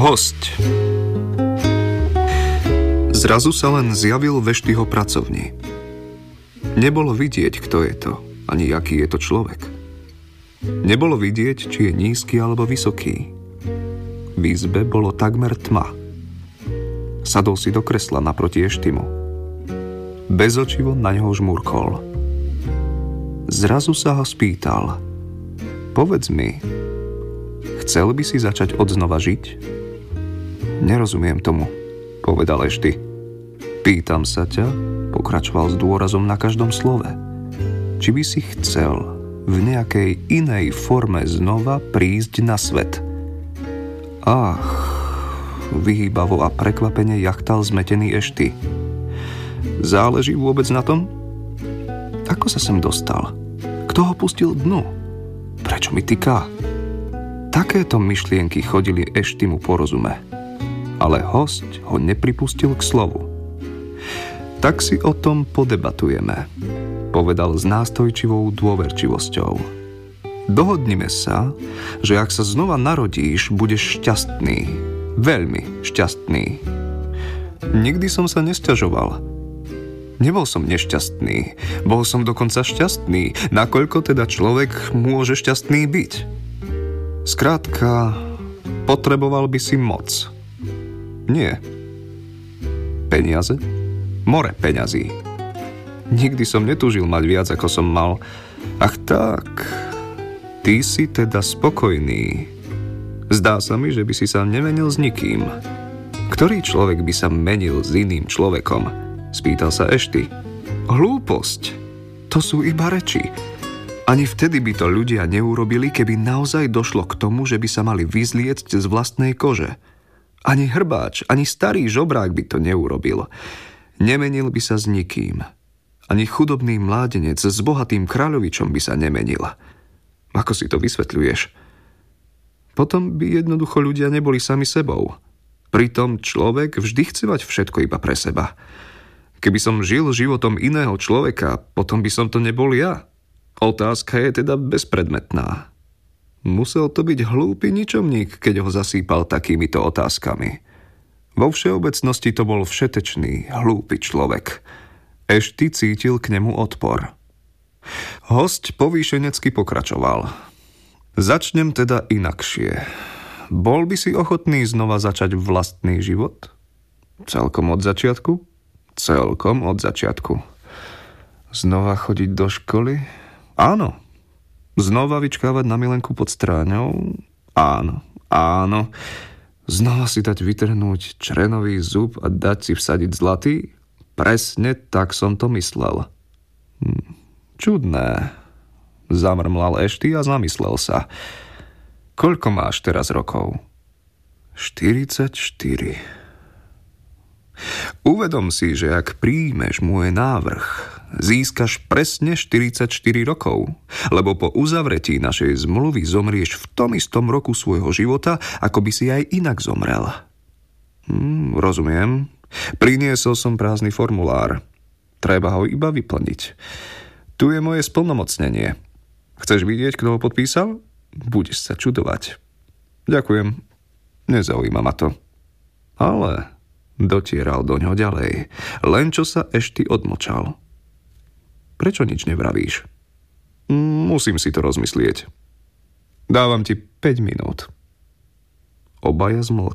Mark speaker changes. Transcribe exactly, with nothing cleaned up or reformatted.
Speaker 1: Hosť. Zrazu sa len zjavil v Eštyho pracovni. Nebolo vidieť, kto je to, ani aký je to človek. Nebolo vidieť, či je nízky alebo vysoký. V izbe bolo takmer tma. Sadol si do kresla naproti Eštymu. Bezočivo na ňoho žmurkol. Zrazu sa ho spýtal: Povedz mi, chcel by si začať odznova žiť? Nerozumiem tomu, povedal Ešty. Pýtam sa ťa, pokračoval s dôrazom na každom slove, či by si chcel v nejakej inej forme znova prísť na svet. Ach, vyhýbavo a prekvapene jachtal zmetený Ešty. Záleží vôbec na tom? Ako sa sem dostal? Kto ho pustil dnu? Prečo mi tyká? Takéto myšlienky chodili Eštymu po rozume. Ale hosť ho nepripustil k slovu. Tak si o tom podebatujeme, povedal s nástojčivou dôverčivosťou. Dohodnime sa, že ak sa znova narodíš, budeš šťastný. Veľmi šťastný. Nikdy som sa nesťažoval. Nebol som nešťastný. Bol som dokonca šťastný. Nakoľko teda človek môže šťastný byť? Skrátka, potreboval by si moc. Nie. Peniaze? More peňazí. Nikdy som netúžil mať viac, ako som mal. Ach tak, ty si teda spokojný. Zdá sa mi, že by si sa nemenil s nikým. Ktorý človek by sa menil s iným človekom? Spýtal sa Ešty. Hlúposť. To sú iba reči. Ani vtedy by to ľudia neurobili, keby naozaj došlo k tomu, že by sa mali vyzliecť z vlastnej kože. Ani hrbáč, ani starý žobrák by to neurobil. Nemenil by sa s nikým. Ani chudobný mládenec s bohatým kráľovičom by sa nemenil. Ako si to vysvetľuješ? Potom by jednoducho ľudia neboli sami sebou. Pritom človek vždy chce mať všetko iba pre seba. Keby som žil životom iného človeka, potom by som to nebol ja. Otázka je teda bezpredmetná. Musel to byť hlúpy ničomník, keď ho zasýpal takýmito otázkami. Vo všeobecnosti to bol všetečný, hlúpy človek. Ešty cítil k nemu odpor. Hosť povýšenecky pokračoval. Začnem teda inakšie. Bol by si ochotný znova začať vlastný život? Celkom od začiatku? Celkom od začiatku. Znova chodiť do školy? Áno. Znova vyčkávať na milenku pod stráňou? Áno, áno. Znova si dať vytrhnúť črenový zub a dať si vsadiť zlatý? Presne tak som to myslel. Hm, čudné. Zamrmlal Ešty a zamyslel sa. Koľko máš teraz rokov? štyridsaťštyri. Uvedom si, že ak príjmeš môj návrh, získaš presne štyridsaťštyri rokov, lebo po uzavretí našej zmluvy zomrieš v tom istom roku svojho života, ako by si aj inak zomrel. Hm, rozumiem. Priniesol som prázdny formulár. Treba ho iba vyplniť. Tu je moje splnomocnenie. Chceš vidieť, kto ho podpísal? Budeš sa čudovať. Ďakujem. Nezaujíma ma to. Ale dotieral doňho ďalej, len čo sa Ešty odmlčal. Prečo nič nevravíš? Musím si to rozmyslieť. Dávam ti päť minút. Obaja zmlkli.